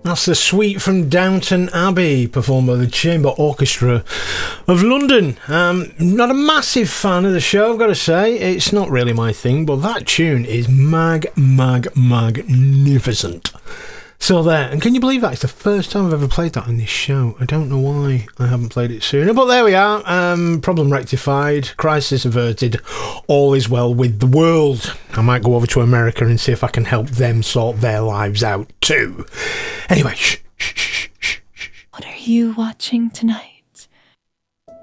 That's the suite from Downton Abbey, performed by the Chamber Orchestra of London. Not a massive fan of the show, I've got to say. It's not really my thing, but that tune is magnificent. So there, and can you believe that? It's the first time I've ever played that on this show. I don't know why I haven't played it sooner, but there we are. Problem rectified, crisis averted, all is well with the world. I might go over to America and see if I can help them sort their lives out too. Anyway, shh. What are you watching tonight?